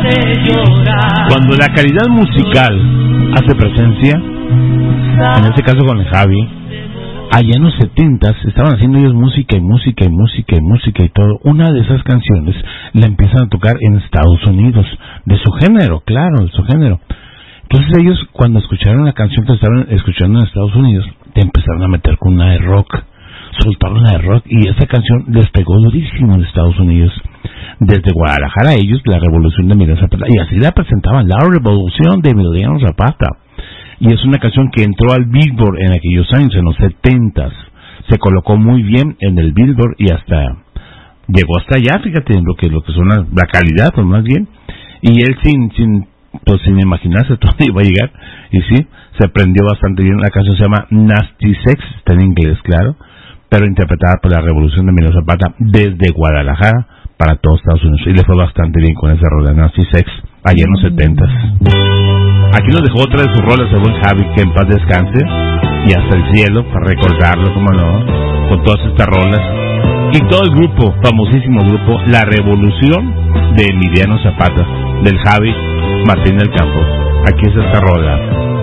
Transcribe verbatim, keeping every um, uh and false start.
Cuando la calidad musical hace presencia, en este caso con el Javi, allá en los setentas estaban haciendo ellos música y música y música y música y todo. Una de esas canciones la empiezan a tocar en Estados Unidos, de su género, claro, de su género. Entonces ellos, cuando escucharon la canción que estaban escuchando en Estados Unidos, te empezaron a meter con una de rock, soltaron una de rock, y esa canción les pegó durísimo en Estados Unidos. Desde Guadalajara ellos, la revolución de Emiliano Zapata, y así la presentaban, la revolución de Emiliano Zapata. Y es una canción que entró al Billboard en aquellos años, en los setentas. Se colocó muy bien en el Billboard y hasta llegó hasta allá, fíjate, lo que lo que son la, la calidad, pues más bien. Y él sin sin pues sin imaginarse dónde iba a llegar, y sí, se prendió bastante bien. La canción se llama Nasty Sex, está en inglés, claro, pero interpretada por la revolución de Emiliano Zapata desde Guadalajara para todo Estados Unidos. Y le fue bastante bien con ese rol de Nasty Sex allá en los setentas. Aquí nos dejó otra de sus rolas, según Javi, que en paz descanse, y hasta el cielo, para recordarlo, como no, con todas estas rolas. Y todo el grupo, famosísimo grupo, La Revolución de Emiliano Zapata, del Javi Martín del Campo. Aquí es esta rola.